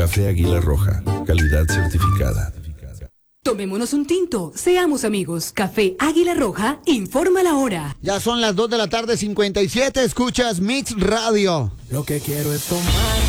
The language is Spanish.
Café Águila Roja, calidad certificada. Tomémonos un tinto, seamos amigos. Café Águila Roja, informa la hora. Ya son las 2 de la tarde, 57, escuchas Mix Radio. Lo que quiero es tomar